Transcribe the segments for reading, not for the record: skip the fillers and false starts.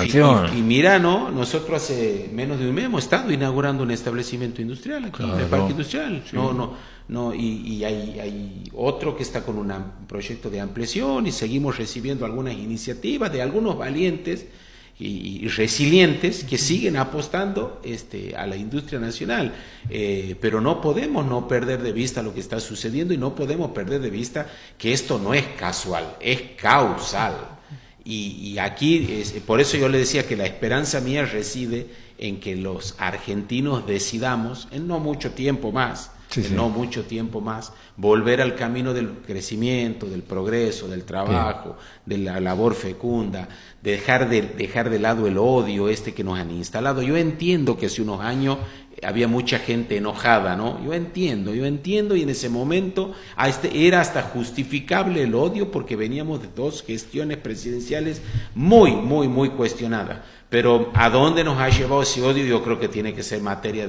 expansión. Y mira, ¿no? Nosotros hace menos de un mes hemos estado inaugurando un establecimiento industrial aquí, en el parque industrial. Sí. Y hay otro que está con un proyecto de ampliación, y seguimos recibiendo algunas iniciativas de algunos valientes y resilientes que siguen apostando a la industria nacional, pero no podemos no perder de vista lo que está sucediendo, y no podemos perder de vista que esto no es casual, es causal. Y aquí, por eso yo le decía que la esperanza mía reside en que los argentinos decidamos, en no mucho tiempo más, volver al camino del crecimiento, del progreso, del trabajo, de la labor fecunda, dejar de lado el odio que nos han instalado. Yo entiendo que hace unos años había mucha gente enojada, ¿no? Yo entiendo, y en ese momento era hasta justificable el odio, porque veníamos de dos gestiones presidenciales muy cuestionadas. Pero ¿a dónde nos ha llevado ese odio? Yo creo que tiene que ser materia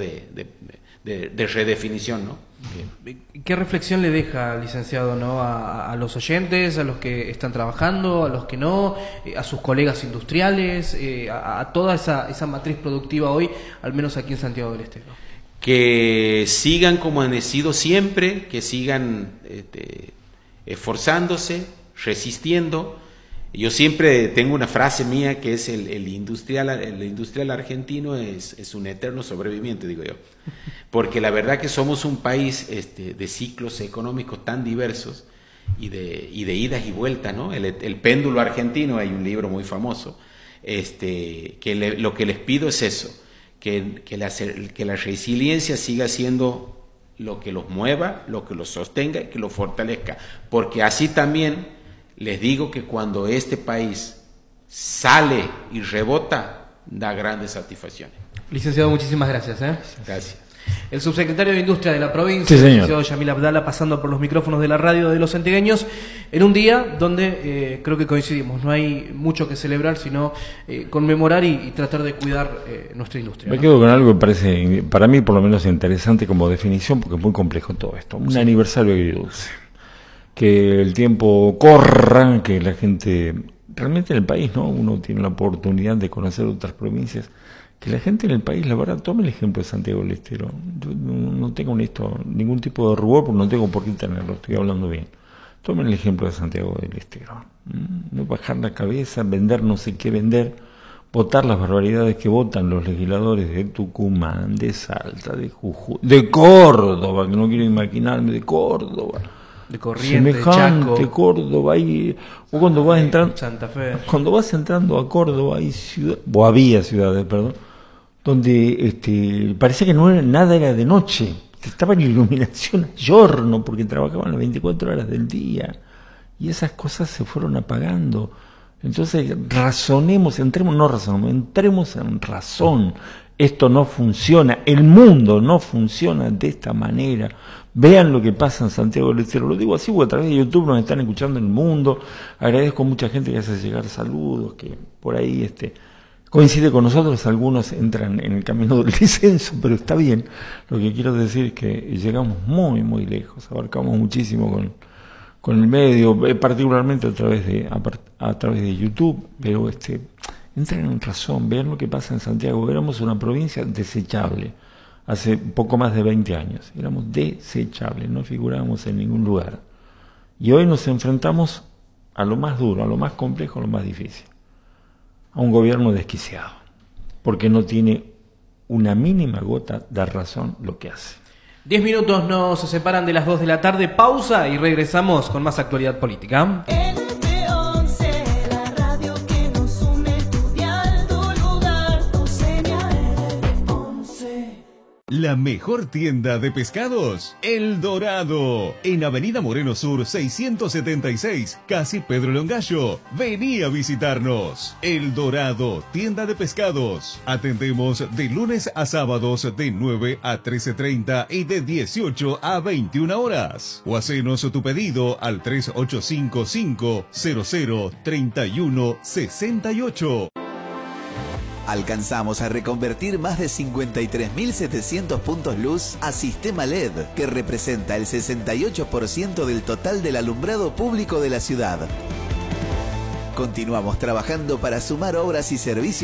de redefinición, ¿no? Bien. ¿Qué reflexión le deja, licenciado, ¿no? a los oyentes, a los que están trabajando, a los que no, a sus colegas industriales, a toda esa matriz productiva hoy, al menos aquí en Santiago del Estero? Que sigan como han sido siempre, que sigan esforzándose, resistiendo. Yo siempre tengo una frase mía que es el industrial argentino es un eterno sobreviviente, digo yo, porque la verdad que somos un país de ciclos económicos tan diversos y de idas y vueltas, ¿no? El péndulo argentino, hay un libro muy famoso, lo que les pido es eso, que la resiliencia siga siendo lo que los mueva, lo que los sostenga y que los fortalezca, porque así también les digo que cuando este país sale y rebota, da grandes satisfacciones. Licenciado, muchísimas gracias. Gracias. El subsecretario de Industria de la provincia, sí, el licenciado Yamil Abdala, pasando por los micrófonos de la radio de los santiagueños, en un día donde creo que coincidimos. No hay mucho que celebrar, sino conmemorar y tratar de cuidar nuestra industria. Me quedo con algo que parece, para mí por lo menos interesante como definición, porque es muy complejo todo esto. Un aniversario agridulce. Que el tiempo corra, que la gente, realmente en el país, ¿no? Uno tiene la oportunidad de conocer otras provincias, que la gente en el país, la verdad, tome el ejemplo de Santiago del Estero. Yo no tengo ningún tipo de rubor, porque no tengo por qué tenerlo, estoy hablando bien. Tomen el ejemplo de Santiago del Estero. No bajar la cabeza, vender no sé qué vender, votar las barbaridades que votan los legisladores de Tucumán, de Salta, de Jujuy, de Córdoba, que no quiero imaginarme, de Córdoba. De Corrientes, de Chaco, Córdoba, o cuando vas entrando, Santa Fe. Cuando vas entrando a Córdoba hay había ciudades, donde parecía que nada era de noche, estaba en iluminación a giorno, porque trabajaban las 24 horas del día, y esas cosas se fueron apagando. Entonces entremos en razón. Esto no funciona, el mundo no funciona de esta manera. Vean lo que pasa en Santiago del Estero. Lo digo así porque a través de YouTube nos están escuchando en el mundo. Agradezco a mucha gente que hace llegar saludos, que por ahí coincide con nosotros. Algunos entran en el camino del disenso, pero está bien. Lo que quiero decir es que llegamos muy lejos, abarcamos muchísimo con el medio, particularmente a través de YouTube, pero entren en razón, vean lo que pasa en Santiago. Éramos una provincia desechable hace poco más de 20 años, éramos desechables, no figurábamos en ningún lugar. Y hoy nos enfrentamos a lo más duro, a lo más complejo, a lo más difícil, a un gobierno desquiciado, porque no tiene una mínima gota de razón lo que hace. 10 minutos nos separan de las 2 de la tarde, pausa y regresamos con más actualidad política. La mejor tienda de pescados, El Dorado, en Avenida Moreno Sur 676, casi Pedro Longallo. Vení a visitarnos. El Dorado, tienda de pescados. Atendemos de lunes a sábados de 9 a 13:30 y de 18 a 21 horas. O hacenos tu pedido al 3855-003168. Alcanzamos a reconvertir más de 53.700 puntos luz a sistema LED, que representa el 68% del total del alumbrado público de la ciudad. Continuamos trabajando para sumar obras y servicios